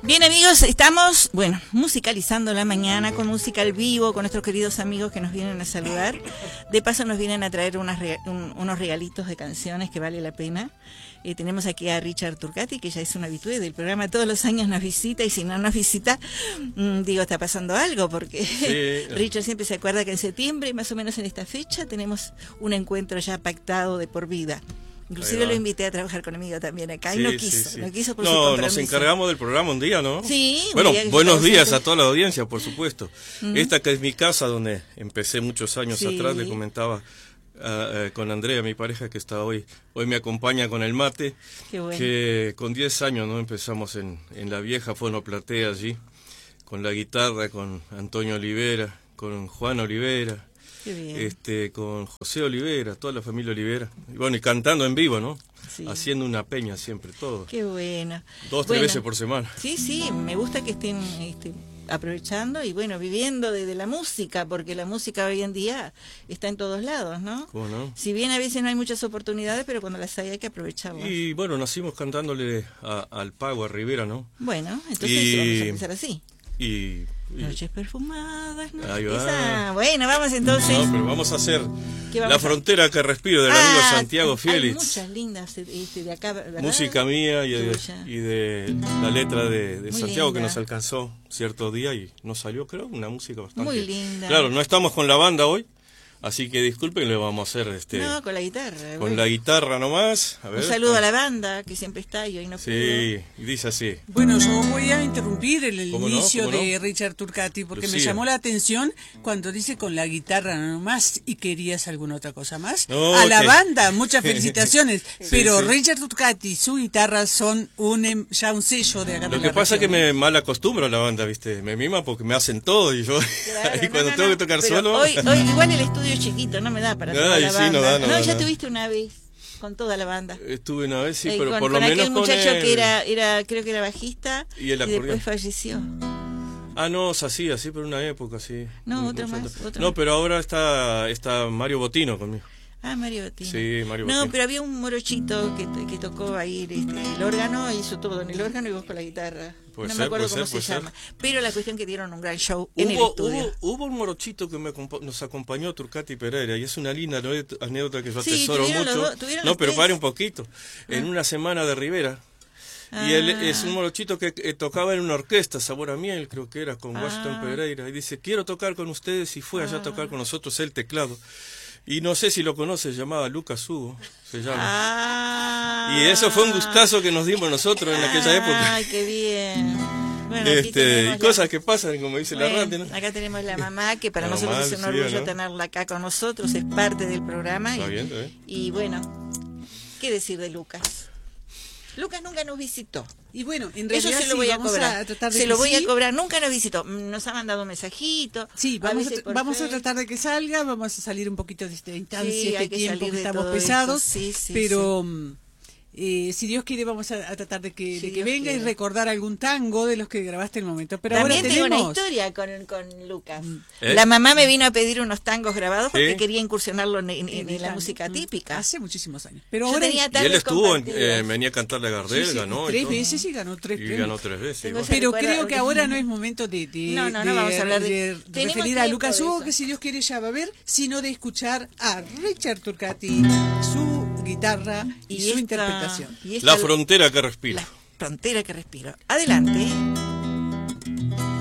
Bien, amigos, estamos, musicalizando la mañana con música al vivo, con nuestros queridos amigos que nos vienen a saludar. De paso nos vienen a traer unos regalitos de canciones que vale la pena. Tenemos aquí a Richard Turcati, que ya es una habitué del programa, todos los años nos visita, y si no nos visita, está pasando algo, porque sí. Richard siempre se acuerda que en septiembre, más o menos en esta fecha, tenemos un encuentro ya pactado de por vida. Inclusive lo invité a trabajar conmigo también acá, y no quiso por su compromiso. Nos encargamos del programa un día, ¿no? Sí. Bueno, buenos días a toda la audiencia, por supuesto. Esta que es mi casa, donde empecé muchos años atrás, le comentaba con Andrea, mi pareja, que está hoy me acompaña con el mate. Qué bueno. Que con 10 años no empezamos en la vieja fonoplatea allí, con la guitarra, con Antonio Olivera, con Juan Olivera. Con José Olivera, toda la familia Olivera, y cantando en vivo, ¿no? Sí. Haciendo una peña siempre, todo. Qué bueno. 2-3 veces por semana. Sí, me gusta que estén aprovechando y viviendo de la música, porque la música hoy en día está en todos lados, ¿no? ¿Cómo no? Si bien a veces no hay muchas oportunidades, pero cuando las hay que aprovecharlas. Y nacimos cantándole al Pago, a Rivera, ¿no? Bueno, entonces vamos a empezar así. Y Noches perfumadas, ¿no? Ahí va. Vamos entonces. No, pero vamos a hacer La Frontera que Respiro, del amigo Santiago Félix. Hay muchas lindas de acá, ¿verdad? Música mía y de la letra de Santiago, que nos alcanzó cierto día y nos salió, creo, una música bastante... Muy linda. Claro, no estamos con la banda hoy, así que disculpen, le vamos a hacer No, con la guitarra. Con la guitarra nomás. A ver, un saludo a la banda, que siempre está y hoy no pudo. Sí, y dice así. Bueno, yo voy a interrumpir el inicio de Richard Turcati, porque me llamó la atención cuando dice con la guitarra nomás, y querías alguna otra cosa más. A la banda, muchas felicitaciones. Pero Richard Turcati y su guitarra son ya un sello de acá. Lo que pasa es que me mal acostumbro a la banda, ¿viste? Me mima porque me hacen todo y yo y cuando tengo que tocar solo... Hoy igual el estudio es chiquito, no me da para toda la banda. No, ya tuviste una vez con toda la banda. Estuve una vez, sí, pero por lo menos aquel muchacho que era creo que era bajista y después falleció. No, así por una época, sí. No, otro más. No, pero ahora está Mario Botino conmigo. Mario Botino. Sí, Mario Botino. No, pero había un morochito que tocó ahí el órgano, hizo todo en el órgano y vos con la guitarra. No me acuerdo cómo se llama. Pero la cuestión que dieron un gran show en el estudio. Hubo un morochito que nos acompañó, Turcati Pereira, y es una linda anécdota que yo atesoro mucho. No, pero pare un poquito. En una semana de Rivera. Y él es un morochito que tocaba en una orquesta, Sabor a Miel, creo que era, con Washington Pereira. Y dice, quiero tocar con ustedes, y fue allá a tocar con nosotros el teclado. Y no sé si lo conoce, se llamaba Lucas Hugo, se llama. Y eso fue un gustazo que nos dimos nosotros en aquella época. ¡Ay, qué bien! Y cosas que pasan, como dice la radio, ¿no? Acá tenemos la mamá, que para nosotros es un orgullo tenerla acá con nosotros, es parte del programa. Está bien. Y ¿qué decir de Lucas? Lucas nunca nos visitó. Y en realidad eso se lo voy a cobrar. Se lo voy a cobrar. Nunca nos visitó. Nos ha mandado un mensajito. Sí, vamos a tratar de que salga. Vamos a salir un poquito de esta instancia, este tiempo que estamos pesados. Pero si Dios quiere, vamos a tratar de que venga y recordar algún tango de los que grabaste en el momento. Pero también ahora tengo una historia con Lucas. La mamá me vino a pedir unos tangos grabados porque quería incursionarlo en la música típica. Hace muchísimos años. Pero y él estuvo, venía a cantarle a Gardel, ganó. 3 veces y ganó 3 premios. Y ganó 3 veces. Pero creo que ahora no es momento de vamos a hablar de referir a Lucas Hugo, que si Dios quiere ya va a ver, sino de escuchar a Richard Turcati, su guitarra y su interpretación. La frontera que respiro. La frontera que respiro. Adelante.